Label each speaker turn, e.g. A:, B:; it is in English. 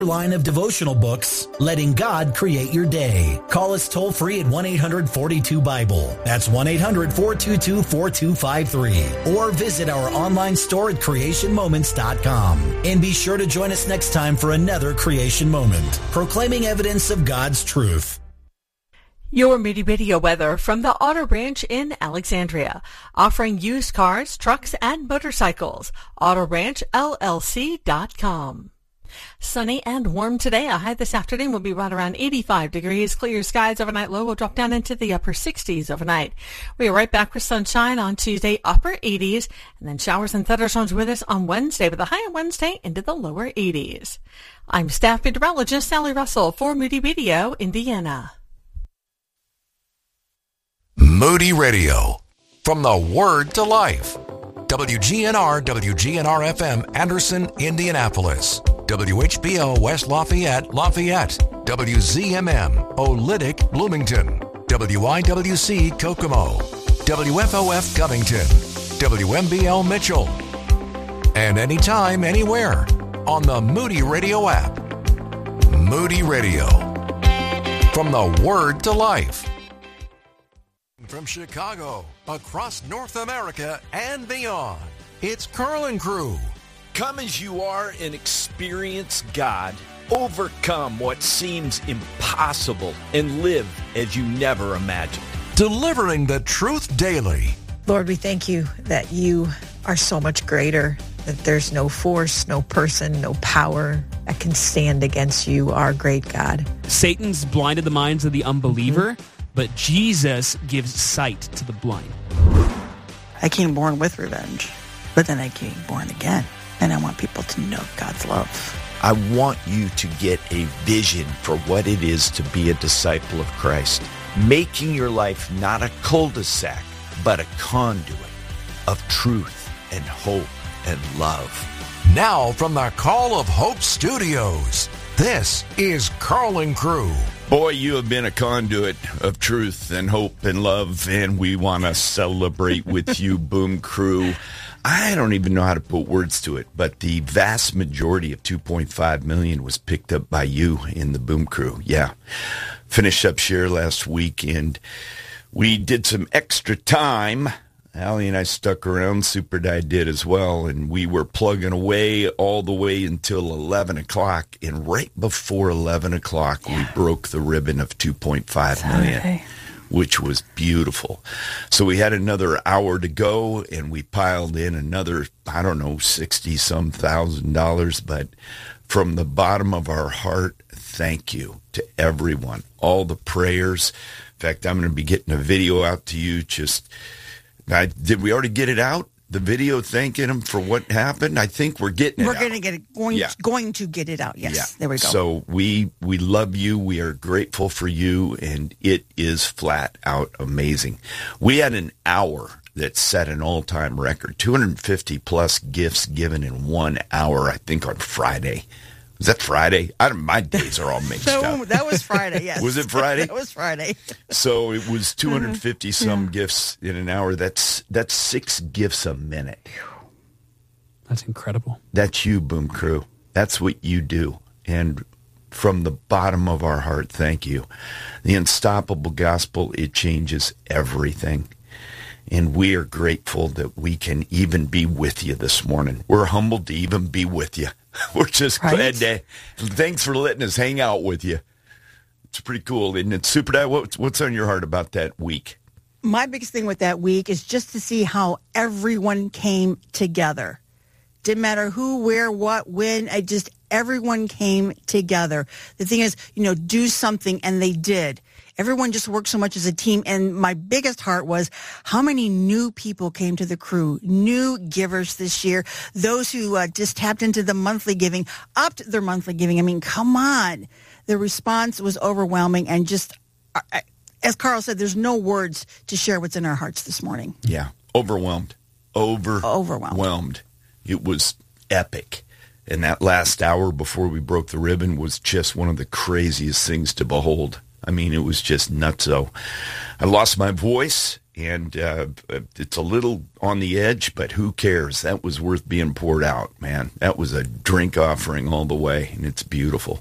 A: line of devotional books, Letting God Create Your Day. Call us toll free at 1-800-42-BIBLE. That's 1-800-422-4253. Or visit our online store at creationmoments.com. And be sure to join us next time for another Creation Moment, proclaiming evidence of God's truth.
B: Your Moody Radio weather from the Auto Ranch in Alexandria, offering used cars, trucks, and motorcycles. AutoRanchLLC.com. Sunny and warm today. A high this afternoon will be right around 85 degrees. Clear skies overnight. Low will drop down into the upper 60s overnight. We are right back with sunshine on Tuesday, upper 80s, and then showers and thunderstorms with us on Wednesday, with a high on Wednesday into the lower 80s. I'm staff meteorologist Sally Russell for Moody Radio, Indiana.
C: Moody Radio, from the Word to Life. WGNR, WGNR-FM, Anderson, Indianapolis. WHBO, West Lafayette, Lafayette. WZMM, Olytic, Bloomington. WIWC, Kokomo. WFOF, Covington. WMBL, Mitchell. And anytime, anywhere, on the Moody Radio app. Moody Radio, from the Word to Life. From Chicago, across North America and beyond, it's Carl and Crew.
D: Come as you are and experience God. Overcome what seems impossible and live as you never imagined.
C: Delivering the truth daily.
E: Lord, we thank you that you are so much greater, that there's no force, no person, no power that can stand against you, our great God.
F: Satan's blinded the minds of the unbeliever, but Jesus gives sight to the blind.
G: I came born with revenge, but then I came born again, and I want people to know God's love.
D: I want you to get a vision for what it is to be a disciple of Christ, making your life not a cul-de-sac, but a conduit of truth and hope and love.
C: Now from the Call of Hope Studios, this is Carl and Crew.
D: Boy, you have been a conduit of truth and hope and love, and we want to celebrate with you, Boom Crew. I don't even know how to put words to it, but the vast majority of 2.5 million was picked up by you in the Boom Crew. Yeah. Finished up Share last week, and we did some extra time. Allie and I stuck around. Super Di did as well, and we were plugging away all the way until 11 o'clock. And right before 11 o'clock, we broke the ribbon of 2.5 million, which was beautiful. So we had another hour to go, and we piled in another, I don't know, $60-some thousand. But from the bottom of our heart, thank you to everyone. All the prayers. In fact, I'm going to be getting a video out to you did we already get it out? The video thanking him for what happened? I think we're getting it out.
G: We're going to get it, going to get it out, yes.
D: Yeah.
G: There we go.
D: So we love you. We are grateful for you, and it is flat out amazing. We had an hour that set an all-time record, 250-plus gifts given in 1 hour, I think, on Friday. Was that Friday? My days are all mixed up.
G: That was Friday, yes.
D: Was it Friday?
G: That was Friday.
D: So it was 250-some gifts in an hour. That's 6 gifts a minute.
F: That's incredible.
D: That's you, Boom Crew. That's what you do. And from the bottom of our heart, thank you. The Unstoppable Gospel, it changes everything. And we are grateful that we can even be with you this morning. We're humbled to even be with you. We're just glad to. Thanks for letting us hang out with you. It's pretty cool, isn't it? Super Dad, what's on your heart about that week?
G: My biggest thing with that week is just to see how everyone came together. Didn't matter who, where, what, when. Everyone came together. The thing is, do something, and they did. Everyone just worked so much as a team, and my biggest heart was how many new people came to the crew, new givers this year, those who just tapped into the monthly giving, upped their monthly giving. I mean, come on. The response was overwhelming, and just, as Carl said, there's no words to share what's in our hearts this morning.
D: Yeah, overwhelmed. It was epic. And that last hour before we broke the ribbon was just one of the craziest things to behold. I mean, it was just nutso. I lost my voice, and it's a little on the edge, but who cares? That was worth being poured out, man. That was a drink offering all the way, and it's beautiful.